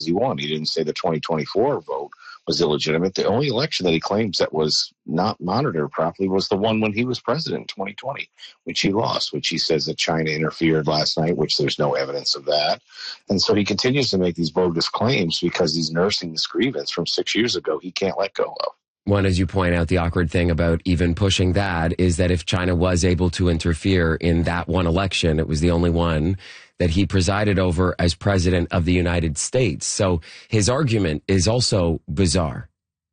he won. He didn't say the 2024 vote was illegitimate. The only election that he claims that was not monitored properly was the one when he was president in 2020, which he lost, which he says that China interfered last night, which there's no evidence of that. And so he continues to make these bogus claims because he's nursing this grievance from 6 years ago he can't let go of. One, as you point out, the awkward thing about even pushing that is that if China was able to interfere in that one election, it was the only one that he presided over as president of the United States. So his argument is also bizarre.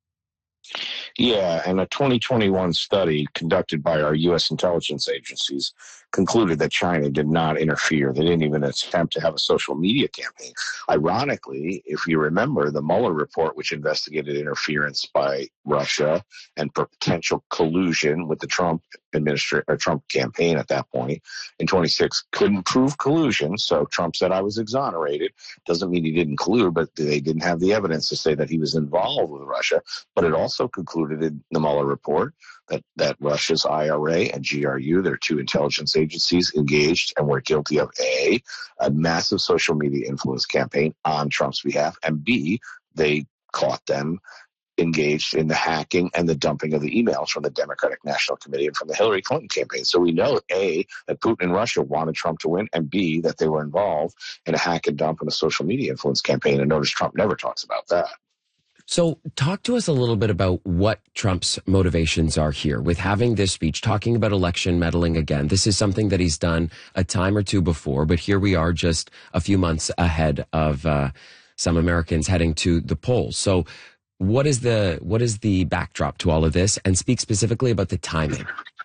Yeah, and a 2021 study conducted by our U.S. intelligence agencies concluded that China did not interfere. They didn't even attempt to have a social media campaign. Ironically, if you remember, the Mueller report, which investigated interference by Russia and potential collusion with the Trump campaign at that point in 26, couldn't prove collusion. So Trump said, I was exonerated. Doesn't mean he didn't collude, but they didn't have the evidence to say that he was involved with Russia. But it also concluded in the Mueller report that Russia's IRA and GRU, their two intelligence agencies, engaged and were guilty of A, a massive social media influence campaign on Trump's behalf, and B, they caught them engaged in the hacking and the dumping of the emails from the Democratic National Committee and from the Hillary Clinton campaign. So we know, A, that Putin and Russia wanted Trump to win, and B, that they were involved in a hack and dump and a social media influence campaign. And notice Trump never talks about that. So talk to us a little bit about what Trump's motivations are here with having this speech, talking about election meddling again. This is something that he's done a time or two before, but here we are just a few months ahead of some Americans heading to the polls. So what is the backdrop to all of this, and speak specifically about the timing?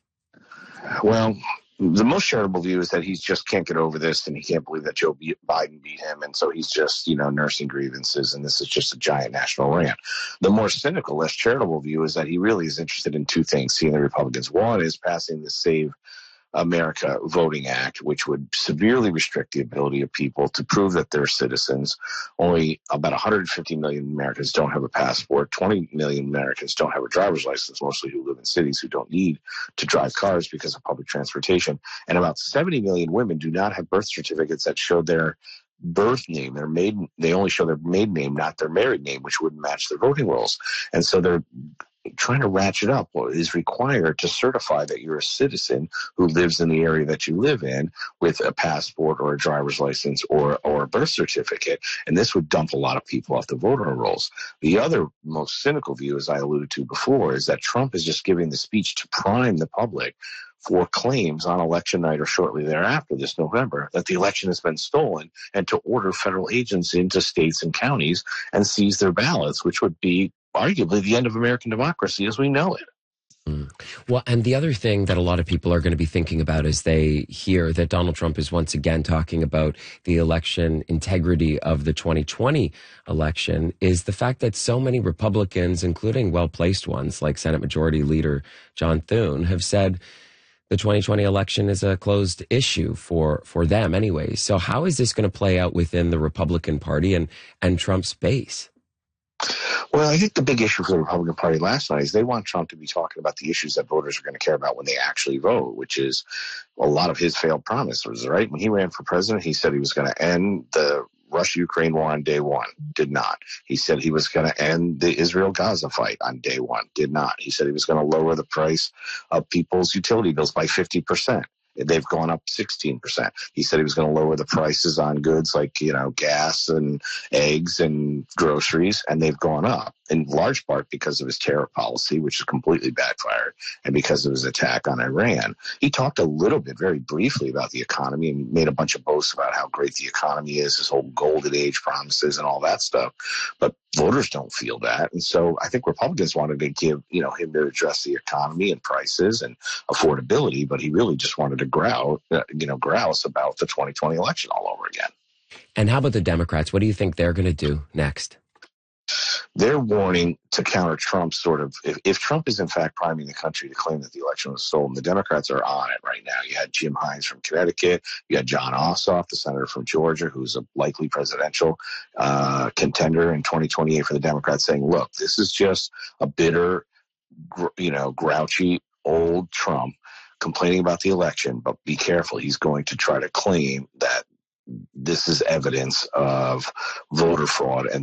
Well, the most charitable view is that he just can't get over this and he can't believe that Joe Biden beat him. And so he's just, nursing grievances, and this is just a giant national rant. The more cynical, less charitable view is that he really is interested in two things, seeing the Republicans. One is passing the Save America Voting Act, which would severely restrict the ability of people to prove that they're citizens. Only about 150 million Americans don't have a passport. 20 million Americans don't have a driver's license, mostly who live in cities who don't need to drive cars because of public transportation. And about 70 million women do not have birth certificates that show their birth name, they only show their maiden name, not their married name, which wouldn't match their voting rolls. And so they're trying to ratchet up what is required to certify that you're a citizen who lives in the area that you live in with a passport or a driver's license or a birth certificate. And this would dump a lot of people off the voter rolls. The other most cynical view, as I alluded to before, is that Trump is just giving the speech to prime the public for claims on election night or shortly thereafter this November that the election has been stolen, and to order federal agents into states and counties and seize their ballots, which would be arguably the end of American democracy as we know it. Well, and the other thing that a lot of people are going to be thinking about as they hear that Donald Trump is once again talking about the election integrity of the 2020 election is the fact that so many Republicans, including well-placed ones like Senate Majority Leader John Thune, have said the 2020 election is a closed issue for them anyways. So how is this going to play out within the Republican Party and Trump's base? Well, I think the big issue for the Republican Party last night is they want Trump to be talking about the issues that voters are going to care about when they actually vote, which is a lot of his failed promises, right? When he ran for president, he said he was going to end the Russia-Ukraine war on day one. Did not. He said he was going to end the Israel-Gaza fight on day one. Did not. He said he was going to lower the price of people's utility bills by 50%. They've gone up 16%. He said he was going to lower the prices on goods like, gas and eggs and groceries, and they've gone up in large part because of his tariff policy, which is completely backfired, and because of his attack on Iran. He talked a little bit, very briefly, about the economy and made a bunch of boasts about how great the economy is, his whole golden age promises and all that stuff. But voters don't feel that. And so I think Republicans wanted to give, him to address the economy and prices and affordability, but he really just wanted to grouse about the 2020 election all over again. And how about the Democrats? What do you think they're going to do next? They're warning to counter Trump's if Trump is in fact priming the country to claim that the election was stolen, the Democrats are on it right now. You had Jim Hines from Connecticut. You had John Ossoff, the senator from Georgia, who's a likely presidential contender in 2028 for the Democrats, saying, look, this is just a bitter, grouchy old Trump complaining about the election, but be careful. He's going to try to claim that this is evidence of voter fraud, and